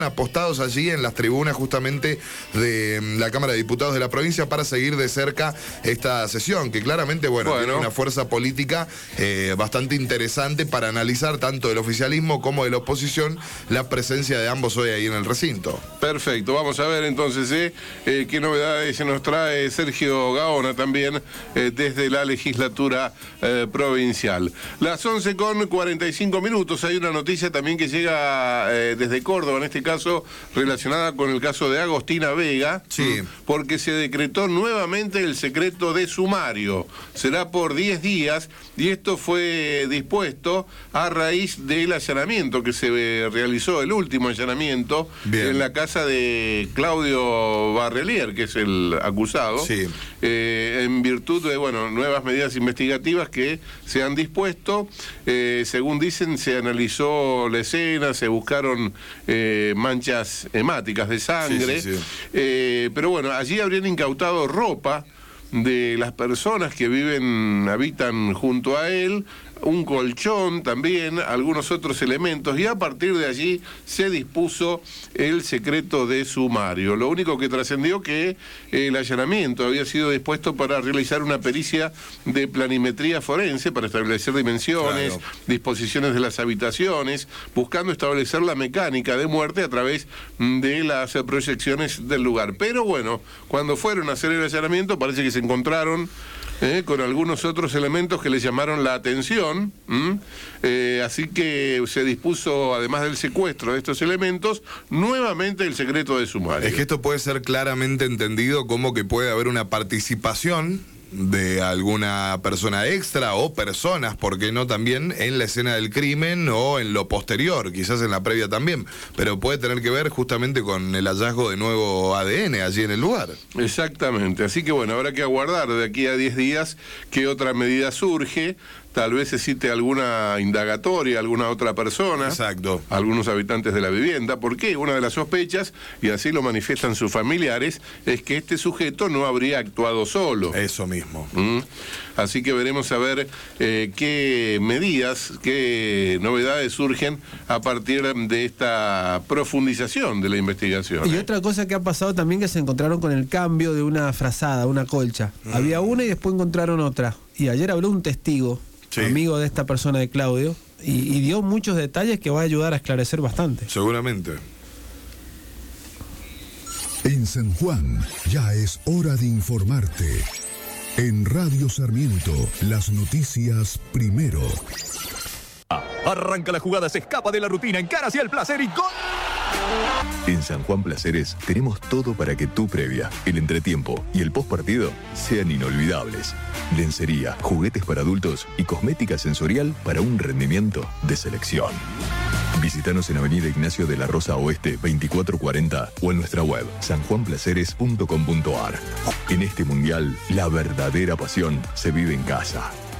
apostados allí en las tribunas justamente de la Cámara de Diputados de la provincia para seguir de cerca esta sesión, que claramente, bueno, tiene una fuerza política bastante interesante para analizar tanto del oficialismo como de la oposición la presencia de ambos hoy ahí en el recinto. Perfecto, vamos a ver entonces qué novedades se nos trae Sergio Gaona también desde la legislatura provincial. Las 11:45, hay una noticia también que llega desde Córdoba, en este caso relacionada con el caso de Agostina Vega, porque se decretó nuevamente el secreto de sumario. Será por 10 días y esto fue dispuesto a raíz del allanamiento que se realizó, el último allanamiento, en la casa de Claudio Barrelier, que es el acusado, en virtud de nuevas medidas investigativas que se han dispuesto. Según dicen, se analizó la escena, se buscaron manchas hemáticas de sangre, pero bueno, allí habrían incautado ropa de las personas que habitan junto a él, un colchón también, algunos otros elementos, y a partir de allí se dispuso el secreto de sumario. Lo único que trascendió que el allanamiento había sido dispuesto para realizar una pericia de planimetría forense para establecer dimensiones, disposiciones de las habitaciones, buscando establecer la mecánica de muerte a través de las proyecciones del lugar. Pero bueno, cuando fueron a hacer el allanamiento parece que se encontraron con algunos otros elementos que les llamaron la atención, así que se dispuso, además del secuestro de estos elementos, nuevamente el secreto de sumario. Es que esto puede ser claramente entendido como que puede haber una participación de alguna persona extra o personas, ¿por qué no también en la escena del crimen o en lo posterior, quizás en la previa también, pero puede tener que ver justamente con el hallazgo de nuevo ADN allí en el lugar. Exactamente, así que bueno, habrá que aguardar de aquí a 10 días qué otra medida surge. Tal vez se cite alguna indagatoria, alguna otra persona, algunos habitantes de la vivienda, porque una de las sospechas, y así lo manifiestan sus familiares, es que este sujeto no habría actuado solo. Eso mismo. Así que veremos a ver qué medidas, qué novedades surgen a partir de esta profundización de la investigación. Y otra cosa que ha pasado también, que se encontraron con el cambio de una frazada, una colcha. Había una y después encontraron otra. Y ayer habló un testigo, amigo de esta persona de Claudio, y dio muchos detalles que va a ayudar a esclarecer bastante. Seguramente. En San Juan ya es hora de informarte. En Radio Sarmiento, las noticias primero. Arranca la jugada, se escapa de la rutina, encara hacia el placer y ¡gol! En San Juan Placeres tenemos todo para que tu previa, el entretiempo y el postpartido sean inolvidables. Lencería, juguetes para adultos y cosmética sensorial para un rendimiento de selección. Visítanos en Avenida Ignacio de la Rosa Oeste 2440 o en nuestra web sanjuanplaceres.com.ar. En este mundial, la verdadera pasión se vive en casa.